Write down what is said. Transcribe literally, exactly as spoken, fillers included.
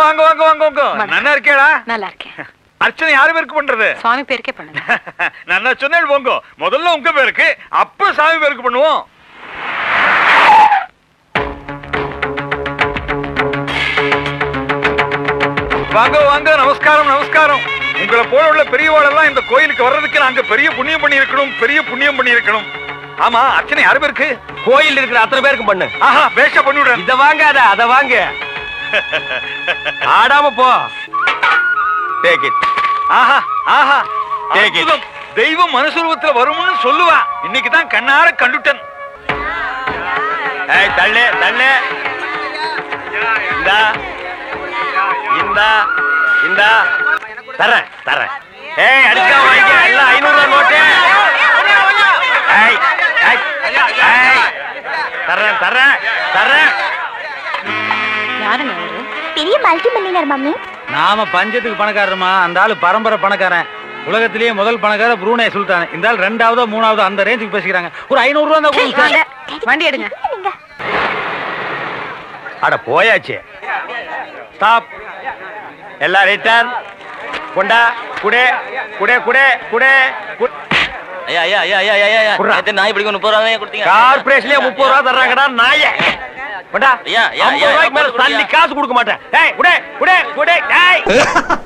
வாங்க வாங்க வாங்க வாங்க. நல்லா இருக்கேடா? நல்லா இருக்கேன். அர்ச்சனை யாரு பேருக்கு பண்றது? சுவாமி பேருக்கே பண்ணுங்க. நான் சொன்னேன் போங்க, முதல்ல உங்க பேருக்கு, அப்ப சாமி பேருக்கு பண்ணுவோம். வாங்க வாங்க, நமஸ்காரம் நமஸ்காரம். உங்களை போல உள்ள பெரியவாளெல்லாம் இந்த கோயிலுக்கு வர்றதுக்கு நாங்க பெரிய புண்ணியம் பண்ணி இருக்கணும், பெரிய புண்ணியம் பண்ணி இருக்கணும். ஆமா, அர்ச்சனை யாரு பேருக்கு? கோயில் இருக்கிற அத்தனை பேருக்கு பண்ணு. ஆஹா, பேஷ பண்ணிவிடுறேன். இத வாங்காத, அத வாங்க. ஆடாம போ. Take it. Aha Aha, Take it. தெய்வம் மனுஷரூபத்துல வரும்னு சொல்லுவா. இன்னைக்கு தான் கண்ணார கண்டுட்டேன். ஏய் தள்ளு தள்ளு. இந்தா இந்தா இந்தா தரேன் தரேன். ஏய் அடிச்சா வாங்கிக்க. எல்லாம் ஐநூறு ரூபாய் நோட்டு. ஏய் ஏய் ஏய் தரேன் தரேன் தரேன். யாருங்க அவரு? பெரிய மல்டி மில்லியனர் மம்மி. நாம பஞ்சத்துக்கு பணக்காரமா, அந்த ஆளு பரம்பரை பணக்காரன். உலகத்திலேயே முதல் பணக்கார புரூனே சுல்தான். இந்த ஆள் ரெண்டாவதோ மூணாவதோ அந்த ரேஞ்சுக்கு பேசிக்கிறாங்க. ஒரு ஐநூறு ரூபா தான் கொடுங்க. வண்டி எடுங்க. அட போயாச்சு. ஸ்டாப். எல்லாம் ரிட்டர்ன். கொண்டா குடே குடே குடே குடே. ஐயா ஐயா ஐயா ஐயா ஐயா ஐயா நேத்து நாய் பிடிக்க முப்பது ரூபாய் கொடுத்தீங்க. கார்ப்பரேஷன்லயே முப்பது ரூபா தர்றாங்கடா நாயே. கொண்டா. ஐயா ஐயா ஐம்பது ரூபாய்க்கு மேல தள்ளி காசு கொடுக்க மாட்டேன். ஏய் குடே குடே குடே. ஏய்